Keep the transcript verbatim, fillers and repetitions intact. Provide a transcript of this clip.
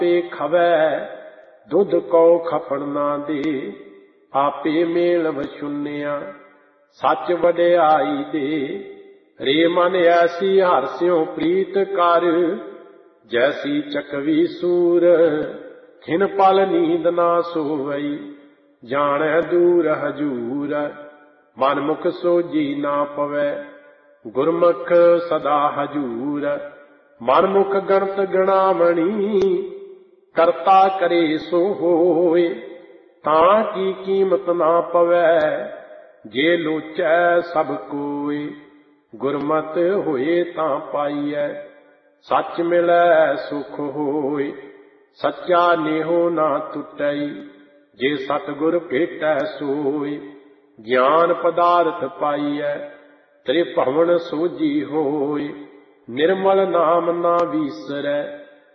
ਆਪੇ ਖਵੈ ਦੁੱਧ ਕਉ ਖਪਣ ਨਾ ਦੇ। ਆਪੇ ਮੇਲ ਵਛੁੰਨਿਆ ਸੱਚ ਵਡਿਆਈ ਦੇ। ਰੇ ਮਨ ਐਸੀ ਹਰਿ ਸਿਉ ਪ੍ਰੀਤ ਕਰ, ਜੈਸੀ ਚਕਵੀ ਸੂਰ ਖਿਨ ਪਲ ਨੀਂਦ ਨਾ ਸੋਵਈ। ਜਾਣੈ ਦੂਰ ਹਜੂਰ ਮਨ ਮੁਖ ਸੋਝੀ ਨਾ ਪਵੈ, ਗੁਰਮੁਖ ਸਦਾ ਹਜੂਰ। ਮਨ ਮੁਖ ਗਣਤ ਗਣਾਵਣੀ, ਕਰਤਾ ਕਰੇ ਸੋ ਹੋਏ। ਤਾਂ ਕੀ ਕੀਮਤ ਨਾ ਪਵੈ, ਜੇ ਲੋਚੈ ਸਭ ਕੋਇ। ਗੁਰਮਤਿ ਹੋਏ ਤਾਂ ਪਾਈਐ, ਸੱਚ ਮਿਲੈ ਸੁਖ ਹੋਇ। ਸੱਚਾ ਨੇਹੋ ਨਾ ਟੁੱਟਈ, ਜੇ ਸਤਿਗੁਰ ਭੇਟੈ ਸੋਇ। ਗਿਆਨ ਪਦਾਰਥ ਪਾਈਐ, ਤ੍ਰਿਭਵਨ ਸੋਝੀ ਹੋਇ। ਨਿਰਮਲ ਨਾਮ ਨਾ ਵੀਸਰੈ,